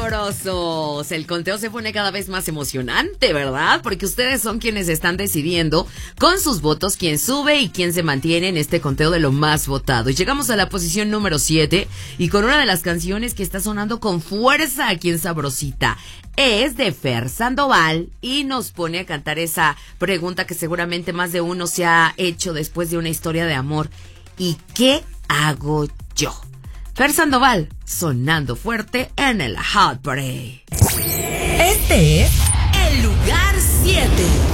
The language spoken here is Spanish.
sabrosos! El conteo se pone cada vez más emocionante, ¿verdad? Porque ustedes son quienes están decidiendo con sus votos quién sube y quién se mantiene en este conteo de lo más votado. Y llegamos a la posición número 7 y con una de las canciones que está sonando con fuerza aquí en Sabrosita. Es de Fer Sandoval y nos pone a cantar esa pregunta que seguramente más de uno se ha hecho después de una historia de amor. ¿Y qué hago yo? Fer Sandoval, sonando fuerte en el Hot Parade. Este es el lugar 7.